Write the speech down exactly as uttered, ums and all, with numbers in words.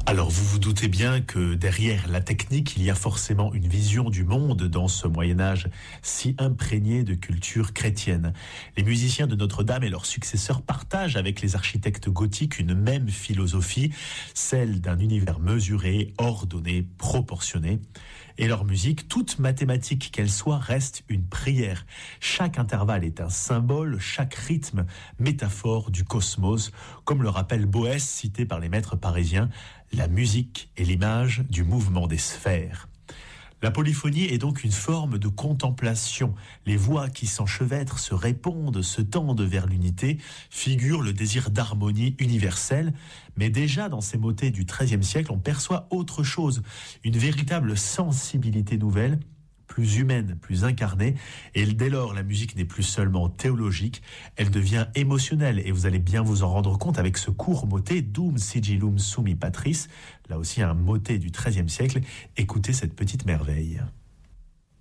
Alors vous vous doutez bien que derrière la technique, il y a forcément une vision du monde dans ce Moyen-Âge si imprégné de culture chrétienne. Les musiciens de Notre-Dame et leurs successeurs partagent avec les architectes gothiques une même philosophie, celle d'un univers mesuré, ordonné, proportionné. Et leur musique, toute mathématique qu'elle soit, reste une prière. Chaque intervalle est un symbole, chaque rythme, métaphore du cosmos, comme le rappelle Boès, cité par les maîtres parisiens. La musique est l'image du mouvement des sphères. La polyphonie est donc une forme de contemplation. Les voix qui s'enchevêtrent, se répondent, se tendent vers l'unité, figurent le désir d'harmonie universelle. Mais déjà dans ces motets du treizième siècle, on perçoit autre chose, une véritable sensibilité nouvelle, plus humaine, plus incarnée, et dès lors la musique n'est plus seulement théologique, elle devient émotionnelle, et vous allez bien vous en rendre compte avec ce court motet Dum sigillum summi patris, là aussi un motet du treizième siècle. Écoutez cette petite merveille.